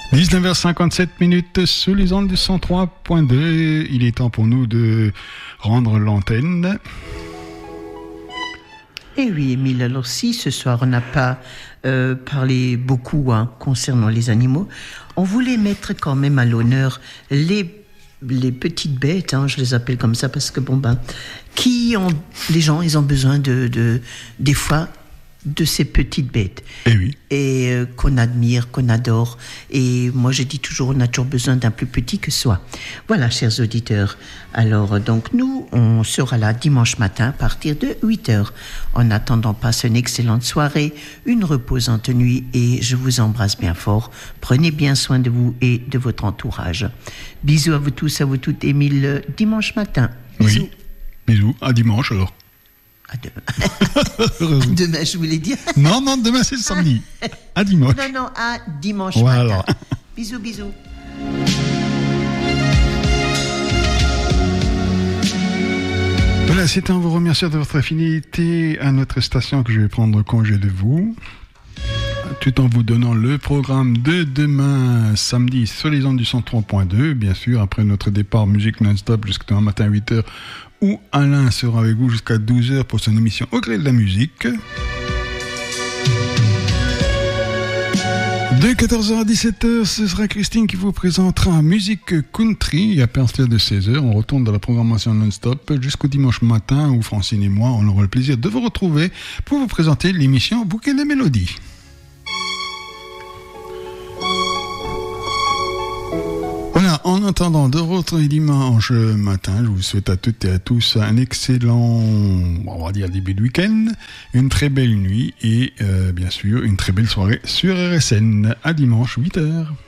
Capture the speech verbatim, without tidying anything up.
dix-neuf heures cinquante-sept minutes sous les ondes du cent trois point deux. Il est temps pour nous de rendre l'antenne. Eh oui, Émile, alors si ce soir on n'a pas euh, parlé beaucoup hein, concernant les animaux, on voulait mettre quand même à l'honneur les, les petites bêtes, hein, je les appelle comme ça parce que bon ben, qui ont, les gens ils ont besoin de, de des fois de ces petites bêtes. Eh oui. Et euh, qu'on admire, qu'on adore. Et moi, je dis toujours, on a toujours besoin d'un plus petit que soi. Voilà, chers auditeurs. Alors, donc, nous, on sera là dimanche matin à partir de huit heures. En attendant, passe une excellente soirée, une reposante nuit et je vous embrasse bien fort. Prenez bien soin de vous et de votre entourage. Bisous à vous tous, à vous toutes. Émile, dimanche matin. Bisous. Oui. Bisous. À dimanche, alors. À demain. Demain, je voulais dire. Non, non, demain c'est le samedi. À dimanche. Non, non, à dimanche voilà. matin. Bisous, bisous. Voilà, c'est un vous remercier de votre fidélité à notre station que je vais prendre congé de vous. Tout en vous donnant le programme de demain, samedi, sur les ondes du cent trois point deux. Bien sûr, après notre départ musique non-stop jusqu'à demain matin à huit heures, où Alain sera avec vous jusqu'à douze heures pour son émission Au gré de la musique. De quatorze heures à dix-sept heures, ce sera Christine qui vous présentera musique country. Et à partir de seize heures, on retourne dans la programmation non-stop jusqu'au dimanche matin où Francine et moi, on aura le plaisir de vous retrouver pour vous présenter l'émission Bouquet de Mélodies. Voilà, en attendant de retrouver dimanche matin, je vous souhaite à toutes et à tous un excellent, on va dire début de week-end, une très belle nuit et euh, bien sûr une très belle soirée sur R S N. À dimanche huit heures.